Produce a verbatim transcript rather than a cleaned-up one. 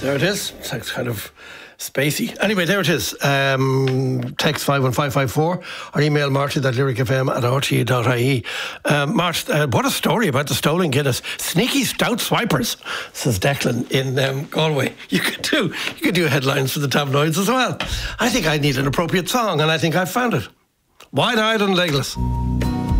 There it is. It's kind of spacey. Anyway, there it is. Um, text five one five five four or email marty at lyricfm at r t e dot i e. Um, Mart, uh, what a story about the stolen Guinness. Sneaky stout swipers, says Declan in um, Galway. You could do you could do headlines for the tabloids as well. I think I need an appropriate song, and I think I've found it. Wide-eyed and legless.